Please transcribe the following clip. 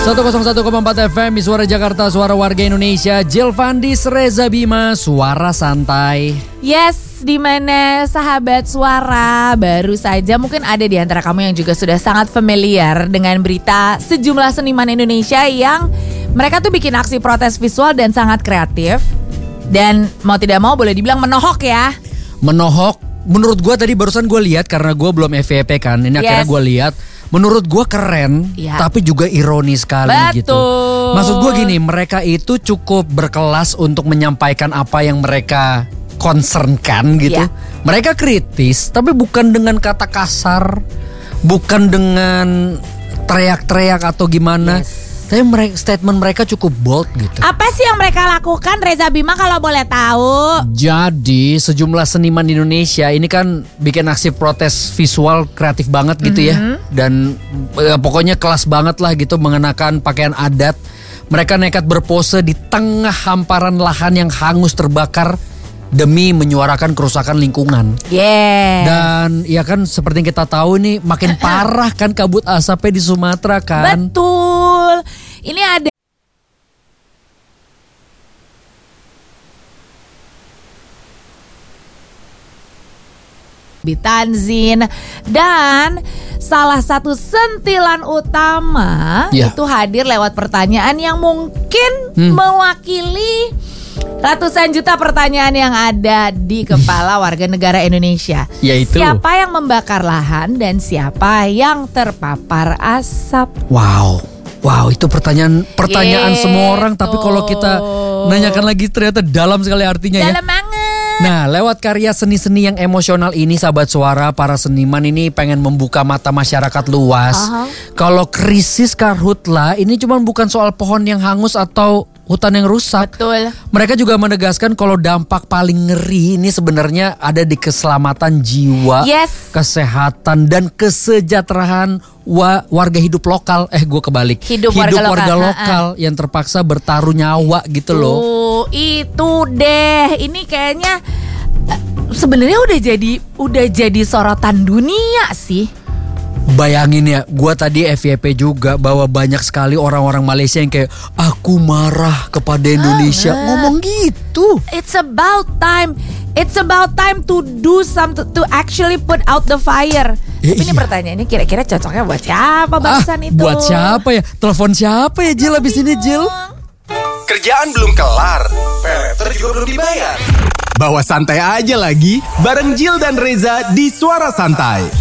101,4 FM di Suara Jakarta, suara warga Indonesia. Jill Fandis, Reza Bima, Suara Santai. Yes, di mana sahabat suara baru saja mungkin ada di antara kamu yang juga sudah sangat familiar dengan berita sejumlah seniman Indonesia yang mereka tuh bikin aksi protes visual dan sangat kreatif. Dan mau tidak mau boleh dibilang menohok ya. Menohok, menurut gue tadi barusan gue lihat karena gue belum FYP kan. Ini akhirnya gue lihat. Menurut gue keren, tapi juga ironis sekali. Betul. Gitu. Maksud gue gini, mereka itu cukup berkelas untuk menyampaikan apa yang mereka concernkan gitu. Mereka kritis, tapi bukan dengan kata kasar, bukan dengan teriak-teriak atau gimana. Tapi statement mereka cukup bold gitu. Apa sih yang mereka lakukan, Reza Bima, kalau boleh tahu? Jadi sejumlah seniman di Indonesia ini kan bikin aksi protes visual kreatif banget gitu ya. Dan pokoknya kelas banget lah gitu, mengenakan pakaian adat. Mereka nekat berpose di tengah hamparan lahan yang hangus terbakar demi menyuarakan kerusakan lingkungan. Dan ya kan seperti yang kita tahu nih makin parah kan kabut asapnya di Sumatera kan. Betul. Ini ada Bitanzin dan salah satu sentilan utama itu hadir lewat pertanyaan yang mungkin mewakili ratusan juta pertanyaan yang ada di kepala warga negara Indonesia. Yaitu siapa yang membakar lahan dan siapa yang terpapar asap? Wow, itu pertanyaan semua orang. Tapi kalau kita nanyakan lagi ternyata dalam sekali artinya dalam banget. Nah, lewat karya seni-seni yang emosional ini, sahabat suara, para seniman ini pengen membuka mata masyarakat luas. Kalau krisis karhutla ini cuma bukan soal pohon yang hangus atau hutan yang rusak. Betul. Mereka juga menegaskan kalau dampak paling ngeri ini sebenarnya ada di keselamatan jiwa, kesehatan dan kesejahteraan warga hidup lokal. Gue kebalik. Hidup warga lokal yang terpaksa bertaruh nyawa gitu loh. Itu deh. Ini kayaknya sebenarnya udah jadi sorotan dunia sih. Bayangin ya, gue tadi FYP juga bahwa banyak sekali orang-orang Malaysia yang kayak aku marah kepada Indonesia. Ngomong gitu. It's about time to do something, to actually put out the fire. Tapi ini pertanyaannya kira-kira cocoknya buat siapa barusan itu? Buat siapa ya? Telepon siapa ya Jill abis ini Jill? Kerjaan belum kelar, peleter juga belum dibayar. Bawa santai aja lagi bareng Jill dan Reza di Suara Santai.